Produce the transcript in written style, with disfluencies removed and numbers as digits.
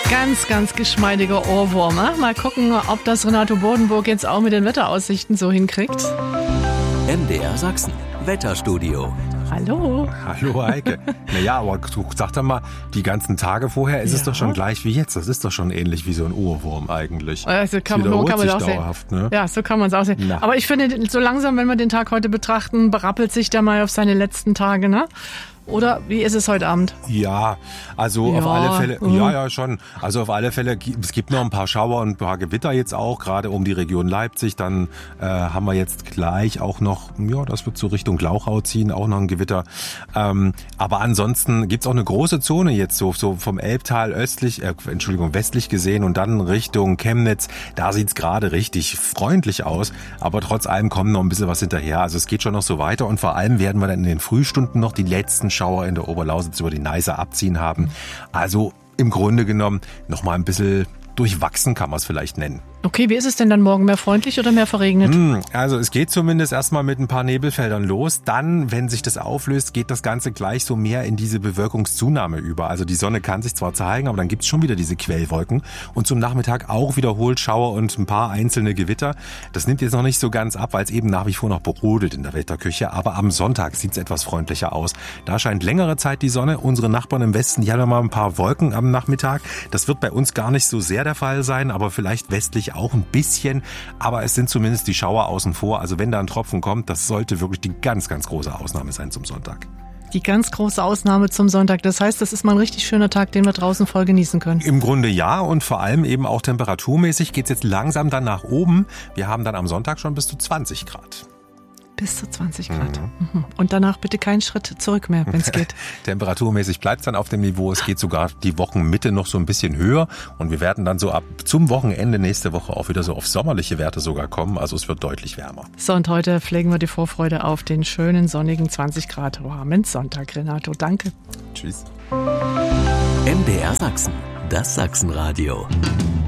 Ganz, ganz geschmeidiger Ohrwurm. Mal gucken, ob das Renato Bodenburg jetzt auch mit den Wetteraussichten so hinkriegt. MDR Sachsen, Wetterstudio. Hallo. Hallo Heike. Naja, aber du sag doch mal, die ganzen Tage vorher ist es doch schon gleich wie jetzt. Das ist doch schon ähnlich wie so ein Ohrwurm eigentlich. Also so kann man es auch sehen. Ne? Ja, so kann man es auch sehen. Aber ich finde, so langsam, wenn wir den Tag heute betrachten, berappelt sich der mal auf seine letzten Tage, ne? Oder wie ist es heute Abend? Ja, also auf alle Fälle, ja schon. Also auf alle Fälle, es gibt noch ein paar Schauer und ein paar Gewitter jetzt auch, gerade um die Region Leipzig. Dann haben wir jetzt gleich auch noch, ja, das wird so Richtung Glauchau ziehen, auch noch ein Gewitter. Aber ansonsten gibt's auch eine große Zone jetzt so vom Elbtal westlich gesehen und dann Richtung Chemnitz. Da sieht's gerade richtig freundlich aus, aber trotz allem kommen noch ein bisschen was hinterher. Also es geht schon noch so weiter und vor allem werden wir dann in den Frühstunden noch die letzten Schauer in der Oberlausitz über die Neiße abziehen haben. Also im Grunde genommen noch mal ein bisschen durchwachsen kann man es vielleicht nennen. Okay, wie ist es denn dann morgen? Mehr freundlich oder mehr verregnet? Also es geht zumindest erstmal mit ein paar Nebelfeldern los. Dann, wenn sich das auflöst, geht das Ganze gleich so mehr in diese Bewölkungszunahme über. Also die Sonne kann sich zwar zeigen, aber dann gibt's schon wieder diese Quellwolken. Und zum Nachmittag auch wiederholt Schauer und ein paar einzelne Gewitter. Das nimmt jetzt noch nicht so ganz ab, weil es eben nach wie vor noch brodelt in der Wetterküche. Aber am Sonntag sieht's etwas freundlicher aus. Da scheint längere Zeit die Sonne. Unsere Nachbarn im Westen, die haben ja mal ein paar Wolken am Nachmittag. Das wird bei uns gar nicht so sehr der Fall sein, aber vielleicht westlich auch ein bisschen, aber es sind zumindest die Schauer außen vor. Also wenn da ein Tropfen kommt, das sollte wirklich die ganz, ganz große Ausnahme sein zum Sonntag. Die ganz große Ausnahme zum Sonntag. Das heißt, das ist mal ein richtig schöner Tag, den wir draußen voll genießen können. Im Grunde ja und vor allem eben auch temperaturmäßig geht's jetzt langsam dann nach oben. Wir haben dann am Sonntag schon bis zu 20 Grad. Bis zu 20 Grad. Und danach bitte keinen Schritt zurück mehr, wenn es geht. Temperaturmäßig bleibt es dann auf dem Niveau. Es geht sogar die Wochenmitte noch so ein bisschen höher. Und wir werden dann so ab zum Wochenende nächste Woche auch wieder so auf sommerliche Werte sogar kommen. Also es wird deutlich wärmer. So, und heute pflegen wir die Vorfreude auf den schönen, sonnigen 20 Grad warmen Sonntag. Renato, danke. Tschüss. MDR Sachsen, das Sachsenradio.